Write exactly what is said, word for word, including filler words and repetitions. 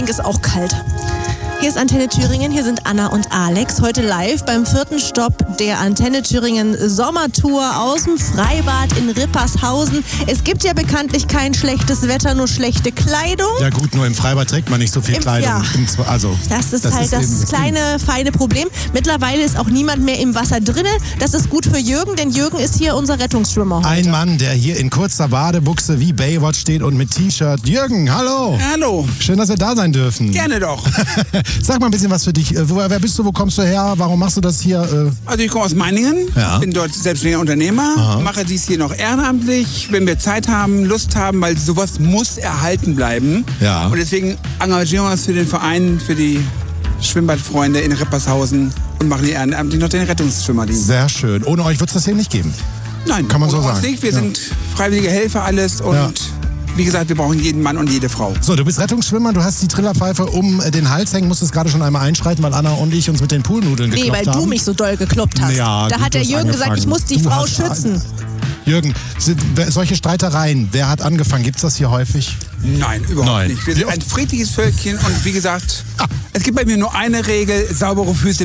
Getränk ist auch kalt. Hier ist Antenne Thüringen, hier sind Anna und Alex. Heute live beim vierten Stopp der Antenne Thüringen Sommertour aus dem Freibad in Rippershausen. Es gibt ja bekanntlich kein schlechtes Wetter, nur schlechte Kleidung. Ja gut, nur im Freibad trägt man nicht so viel Im, Kleidung. Ja. Im, also, das ist das halt ist das, das kleine, feine Problem. Mittlerweile ist auch niemand mehr im Wasser drinne. Das ist gut für Jürgen, denn Jürgen ist hier unser Rettungsschwimmer heute. Ein Mann, der hier in kurzer Badebuchse wie Baywatch steht und mit T-Shirt. Jürgen, hallo. Hallo. Schön, dass wir da sein dürfen. Gerne doch. Sag mal ein bisschen was für dich. Wo, wer bist du, wo kommst du her? Warum machst du das hier? Äh? Also ich komme aus Meiningen, Ja. bin dort selbstständiger Unternehmer, Aha. mache dies hier noch ehrenamtlich, wenn wir Zeit haben, Lust haben, weil sowas muss erhalten bleiben. Ja. Und deswegen engagieren wir uns für den Verein, für die Schwimmbadfreunde in Rippershausen und machen hier ehrenamtlich noch den Rettungsschwimmerdienst. Sehr schön. Ohne euch wird es das hier nicht geben. Nein, Kann man so ohne uns sagen. nicht. Wir Ja. sind freiwillige Helfer alles und Ja. wie gesagt, wir brauchen jeden Mann und jede Frau. So, du bist Rettungsschwimmer, du hast die Trillerpfeife um den Hals hängen, musstest gerade schon einmal einschreiten, weil Anna und ich uns mit den Poolnudeln Nee, gekloppt weil haben. du mich so doll gekloppt hast. Ja, da gut, hat der du hast Jürgen gesagt, angefangen. ich muss die Du Frau hast schützen. Jürgen, sind, wer- solche Streitereien, wer hat angefangen? Gibt's das hier häufig? Nein, überhaupt Nein. nicht. Wir Wie sind oft- ein friedliches Völkchen und wie gesagt, es gibt bei mir nur eine Regel, saubere Füße